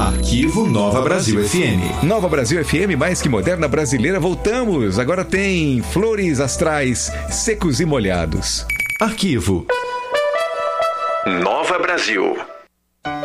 Arquivo Nova Brasil FM. Nova Brasil FM, mais que moderna brasileira, voltamos. Agora tem Flores Astrais, Secos e Molhados. Arquivo Nova Brasil.